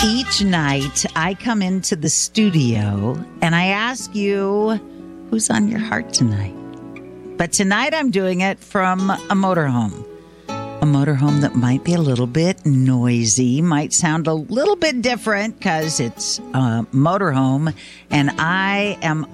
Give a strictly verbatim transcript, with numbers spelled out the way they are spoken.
Each night, I come into the studio and I ask you, who's on your heart tonight? But tonight I'm doing it from a motorhome. A motorhome that might be a little bit noisy, might sound a little bit different because it's a motorhome, and I am